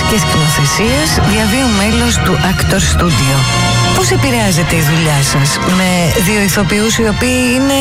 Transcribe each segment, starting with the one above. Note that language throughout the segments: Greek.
και σκηνοθεσίας, διαβίου μέλος του Actor Studio. Πώς επηρεάζεται η δουλειά σας με δύο ηθοποιούς οι οποίοι είναι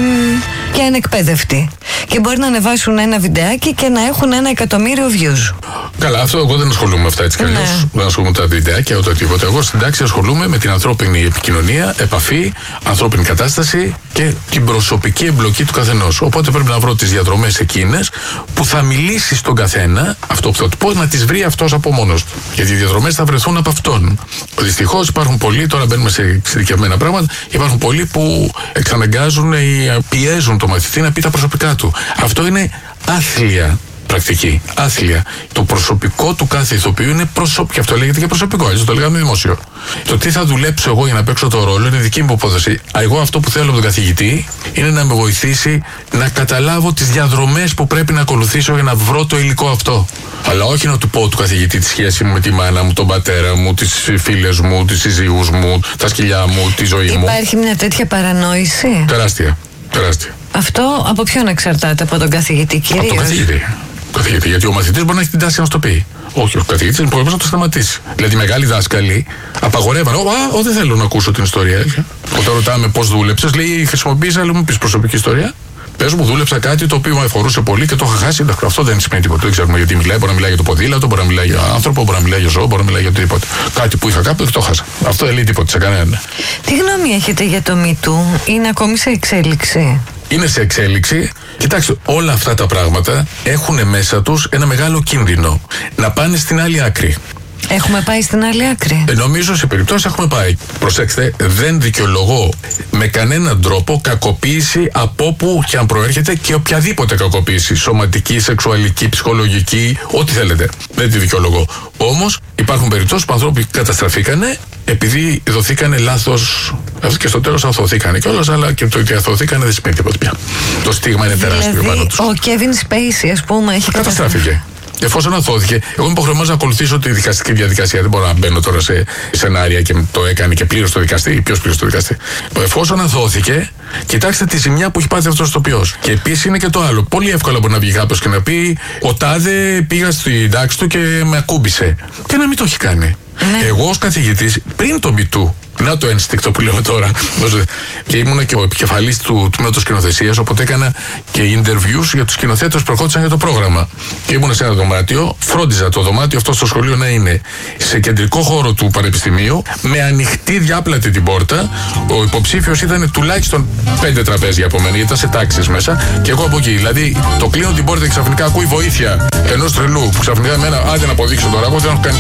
και ανεκπαίδευτοι και μπορεί να ανεβάσουν ένα βιντεάκι και να έχουν 1 εκατομμύριο views? Καλά, αυτό εγώ δεν ασχολούμαι με αυτά έτσι κι αλλιώς. Δεν ασχολούμαι με τα βιντεάκια ούτε τίποτα. Εγώ στην τάξη ασχολούμαι με την ανθρώπινη επικοινωνία, επαφή, ανθρώπινη κατάσταση και την προσωπική εμπλοκή του καθενός. Οπότε πρέπει να βρω τις διαδρομές εκείνες που θα μιλήσει στον καθένα, αυτό που θα του πω, να τις βρει αυτός από μόνος του. Γιατί οι διαδρομές θα βρεθούν από αυτόν. Δυστυχώς υπάρχουν πολλοί, τώρα μπαίνουμε σε εξειδικευμένα πράγματα, υπάρχουν πολλοί που εξαναγκάζουν ή πιέζουν το μαθητή να πει τα προσωπικά του. Αυτό είναι άθλια πρακτική. Άθλια. Το προσωπικό του κάθε ηθοποιού είναι προσωπικό. Και αυτό λέγεται και προσωπικό, έτσι το λέγαμε δημόσιο. Το τι θα δουλέψω εγώ για να παίξω το ρόλο είναι δική μου υπόθεση. Εγώ αυτό που θέλω από τον καθηγητή είναι να με βοηθήσει να καταλάβω τις διαδρομές που πρέπει να ακολουθήσω για να βρω το υλικό αυτό. Αλλά όχι να του πω του καθηγητή τη σχέση μου με τη μάνα μου, τον πατέρα μου, τις φίλες μου, τις συζύγους μου, τα σκυλιά μου, τη ζωή μου. Υπάρχει μια τέτοια παρανόηση? Τεράστια. Τεράστια. Αυτό από ποιον εξαρτάται? Από τον καθηγητή κυρίως? Από τον καθηγητή. Γιατί ο μαθητής μπορεί να έχει την τάση να στο πει. Όχι, ο καθηγητής είναι πρόβλημα να το σταματήσει. Δηλαδή, οι μεγάλοι δάσκαλοι απαγορεύαν. Δεν θέλω να ακούσω την ιστορία. Όταν ρωτάμε πώς δούλεψες, λέει χρησιμοποίησα, αλλά μου πεις προσωπική ιστορία. Πες μου, δούλεψα κάτι το οποίο με αφορούσε πολύ και το είχα χάσει. Αυτό δεν σημαίνει τίποτα. Δεν ξέρουμε γιατί μιλάει. Μπορεί να μιλάει για το ποδήλατο, μπορεί να μιλάει για άνθρωπο, μπορεί να μιλάει για ζώο, μπορεί να μιλάει για οτιδήποτε. Κάτι που είχα κάπου και το χάσα. Αυτό δεν λέει τίποτα σε κανέναν. Τι γνώμη έχετε για το Me Too? Είναι ακόμη σε εξέλιξη? Είναι σε εξέλιξη. Κοιτάξτε, όλα αυτά τα πράγματα έχουν μέσα τους ένα μεγάλο κίνδυνο. Να πάνε στην άλλη άκρη. Έχουμε πάει στην άλλη άκρη? Νομίζω σε περιπτώσεις έχουμε πάει. Προσέξτε, δεν δικαιολογώ με κανέναν τρόπο κακοποίηση από όπου και αν προέρχεται και οποιαδήποτε κακοποίηση. Σωματική, σεξουαλική, ψυχολογική, ό,τι θέλετε. Δεν τη δικαιολογώ. Όμως υπάρχουν περιπτώσεις που άνθρωποι καταστραφήκανε επειδή δοθήκανε λάθος. Και στο τέλος αθωωθήκανε κιόλας, αλλά και το ότι αθωωθήκανε δεν σημαίνει τίποτα πια. Το στίγμα είναι τεράστιο πάνω τους. Ο Κέβιν Σπέισι, ας πούμε, έχει καταστράφηκε. Εφόσον αθώθηκε, εγώ είμαι υποχρεωμένος να ακολουθήσω τη δικαστική διαδικασία. Δεν μπορώ να μπαίνω τώρα σε σενάρια και το έκανε και πλήρως το δικαστή. Ποιος πλήρως το δικαστή? Εφόσον αθώθηκε, κοιτάξτε τη ζημιά που έχει πάθει αυτός ο ηθοποιός. Και επίσης είναι και το άλλο. Πολύ εύκολα μπορεί να βγει κάποιος και να πει: ο τάδε πήγα στην τάξη του και με ακούμπησε. Και να μην το έχει κάνει. Ναι. Εγώ ως καθηγητής, πριν το Me Too, να το ένστικτο που λέω τώρα, και ήμουνα και ο επικεφαλής του τμήματος σκηνοθεσίας, οπότε έκανα και interviews για τους σκηνοθέτες που προχώρησαν για το πρόγραμμα. Και ήμουνα σε ένα δωμάτιο, φρόντιζα το δωμάτιο αυτό στο σχολείο να είναι σε κεντρικό χώρο του πανεπιστημίου, με ανοιχτή διάπλατη την πόρτα. Ο υποψήφιος ήταν τουλάχιστον 5 τραπέζια από μένα, ήταν σε τάξεις μέσα, και εγώ από εκεί. Δηλαδή, το κλείνω την πόρτα και ξαφνικά ακούει βοήθεια ενός τρελού που ξαφνικά εμένα, άντε να αποδείξω τώρα, εγώ δεν έχω κάνει